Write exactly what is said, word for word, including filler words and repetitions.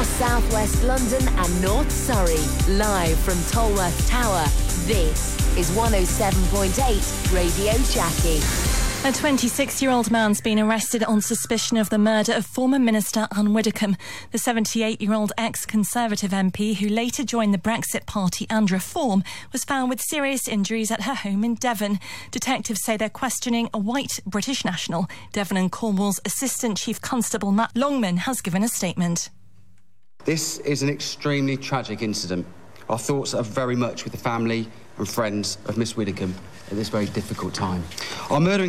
South West London and North Surrey. Live from Tolworth Tower, this is one oh seven point eight Radio Jackie. A twenty-six-year-old man's been arrested on suspicion of the murder of former Minister Anne Widdecombe. The seventy-eight-year-old ex-Conservative M P, who later joined the Brexit Party and Reform, was found with serious injuries at her home in Devon. Detectives say they're questioning a white British national. Devon and Cornwall's Assistant Chief Constable Matt Longman has given a statement. This is an extremely tragic incident. Our thoughts are very much with the family and friends of Miss Widdecombe at this very difficult time. Our murdering